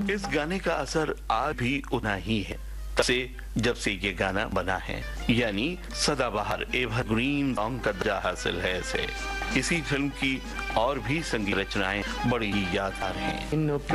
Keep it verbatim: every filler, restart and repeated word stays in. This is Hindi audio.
इस गाने का असर आज भी उतना ही है तब से जब से ये गाना बना है, यानी सदाबहार एवरग्रीन सॉन्ग का दर्जा हासिल है इसे। इसी फिल्म की और भी संगीत रचनाएं बड़ी ही यादगार हैं।